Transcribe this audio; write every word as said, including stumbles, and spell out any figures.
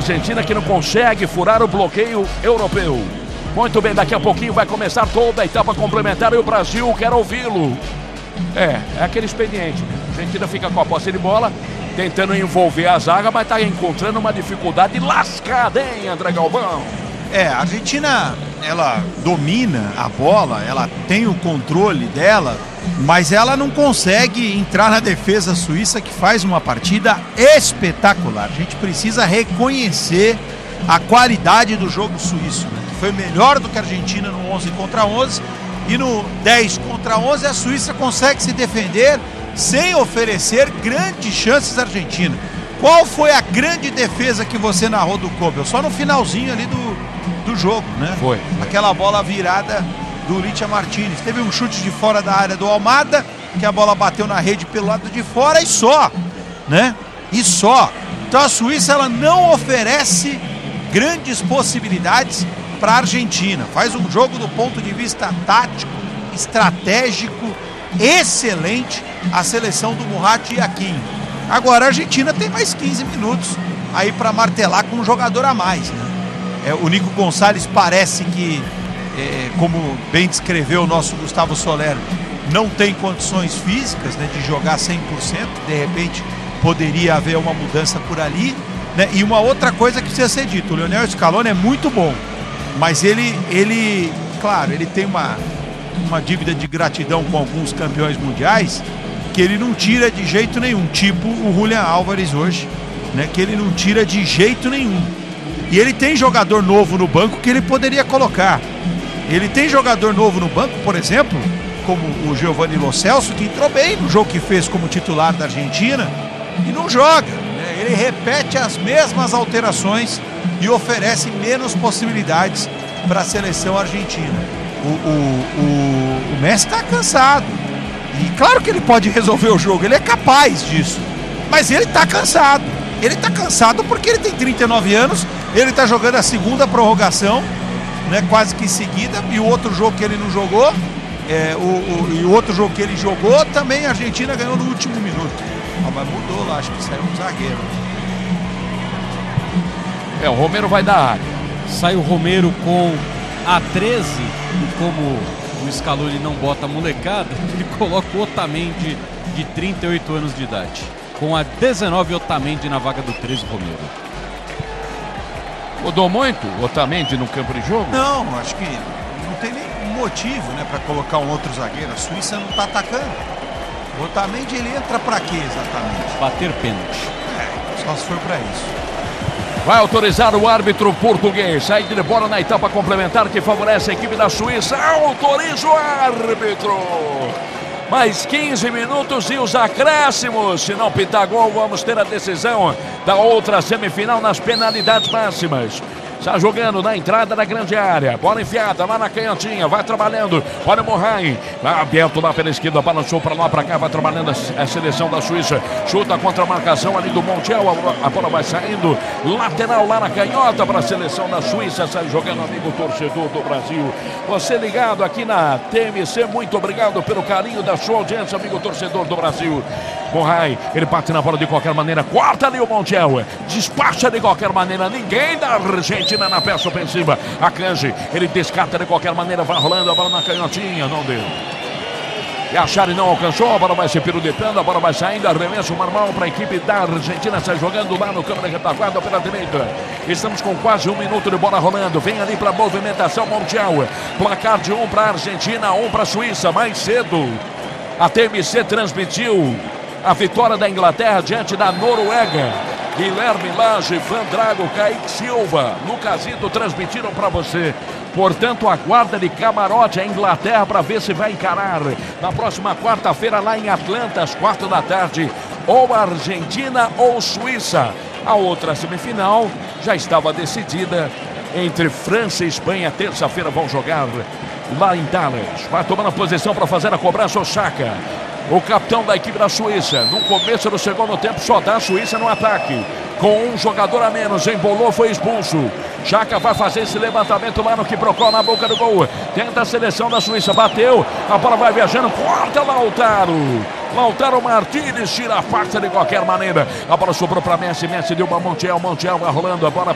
Argentina que não consegue furar o bloqueio europeu. Muito bem, daqui a pouquinho vai começar toda a etapa complementar e o Brasil quer ouvi-lo. É, é aquele expediente, né? A Argentina fica com a posse de bola, tentando envolver a zaga, mas está encontrando uma dificuldade lascada, hein, André Galvão? É, a Argentina, ela domina a bola, ela tem o controle dela, mas ela não consegue entrar na defesa suíça, que faz uma partida espetacular. A gente precisa reconhecer a qualidade do jogo suíço, né? Foi melhor do que a Argentina no onze contra onze, e no dez contra onze a Suíça consegue se defender sem oferecer grandes chances à Argentina. Qual foi a grande defesa que você narrou do Kobel? Só no finalzinho ali do, do jogo, né? Foi. Aquela bola virada do Licha Martinez. Teve um chute de fora da área do Almada, que a bola bateu na rede pelo lado de fora e só, né? E só. Então a Suíça, ela não oferece grandes possibilidades para a Argentina. Faz um jogo do ponto de vista tático, estratégico, excelente a seleção do Murat e Yakin. Agora a Argentina tem mais quinze minutos aí para martelar com um jogador a mais, né? É, o Nico Gonçalves parece que, é, como bem descreveu o nosso Gustavo Soler, não tem condições físicas, né, de jogar cem por cento. De repente poderia haver uma mudança por ali, né? E uma outra coisa que precisa ser dito: o Lionel Scaloni é muito bom, mas ele, ele claro, ele tem uma, uma dívida de gratidão com alguns campeões mundiais que ele não tira de jeito nenhum, tipo o Julián Álvares hoje, né, que ele não tira de jeito nenhum. E ele tem jogador novo no banco que ele poderia colocar. Ele tem jogador novo no banco, por exemplo, como o Giovanni Lo Celso, que entrou bem no jogo que fez como titular da Argentina e não joga, né? Ele repete as mesmas alterações e oferece menos possibilidades para a seleção argentina. O, o, o, o Messi está cansado. E claro que ele pode resolver o jogo, ele é capaz disso. Mas ele está cansado. Ele está cansado porque ele tem trinta e nove anos, ele está jogando a segunda prorrogação, né, quase que em seguida, e o outro jogo que ele não jogou, é, o, o, e o outro jogo que ele jogou, também a Argentina ganhou no último minuto. Ah, mas mudou lá, acho que saiu um zagueiro. É, o Romero vai dar área. Sai o Romero com a treze, e como o Scaloni não bota molecada, ele coloca o Otamendi de trinta e oito anos de idade. Com a dezenove, Otamendi na vaga do treze, Romero. Mudou muito o Otamendi no campo de jogo? Não, acho que não tem nenhum motivo, né, para colocar um outro zagueiro. A Suíça não está atacando. O Otamendi, ele entra para quê exatamente? Bater pênalti. É, só se for para isso. Vai autorizar o árbitro português. Saída de bola na etapa complementar que favorece a equipe da Suíça. Autoriza o árbitro. Mais quinze minutos e os acréscimos. Se não pitar gol, vamos ter a decisão da outra semifinal nas penalidades máximas. Está jogando na entrada da grande área. Bola enfiada lá na canhotinha. Vai trabalhando. Olha o Morrain. Lá aberto lá pela esquerda. Balançou para lá, para cá. Vai trabalhando a, a seleção da Suíça. Chuta contra a marcação ali do Montiel. A, a bola vai saindo. Lateral lá na canhota para a seleção da Suíça. Sai jogando, amigo torcedor do Brasil. Você ligado aqui na T M C. Muito obrigado pelo carinho da sua audiência, amigo torcedor do Brasil. Morrain. Ele bate na bola de qualquer maneira. Corta ali o Montiel. Despacha de qualquer maneira. Ninguém da Argentina na peça ofensiva. A Kanji, ele descarta de qualquer maneira, vai rolando a bola na canhotinha, não deu. E a Chari não alcançou, a bola vai se pirudetando, a bola vai saindo, arremesso normal para a equipe da Argentina, sai jogando lá no campo da retaguarda pela direita. Estamos com quase um minuto de bola rolando, vem ali para a movimentação Montiel. Placar de um para a Argentina, um para a Suíça. Mais cedo, a T M C transmitiu a vitória da Inglaterra diante da Noruega. Guilherme Lage, Vandrago, Kaique Silva, Lucasito transmitiram para você. Portanto, aguarda de camarote a Inglaterra para ver se vai encarar na próxima quarta-feira lá em Atlanta, às quatro da tarde, ou Argentina ou Suíça. A outra semifinal já estava decidida entre França e Espanha. Terça-feira vão jogar lá em Dallas. Vai tomando a posição para fazer a cobrança o Xhaka. O capitão da equipe da Suíça, no começo do segundo tempo, só dá a Suíça no ataque. Com um jogador a menos, embolou, foi expulso. Xhaka vai fazer esse levantamento lá no Quiprocó, na boca do gol. Tenta a seleção da Suíça, bateu, a bola vai viajando, corta Lautaro. Lautaro Martinez tira a farsa de qualquer maneira. A bola sobrou para Messi, Messi deu para Montiel, Montiel vai rolando a bola